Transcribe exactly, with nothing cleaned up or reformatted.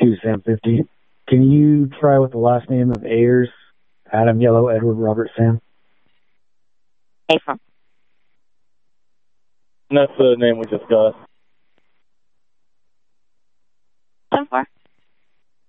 two, Sam fifty. Can you try with the last name of Ayers? Adam, Yellow, Edward, Robert, Sam. A-firm. And that's the name we just got. seven four.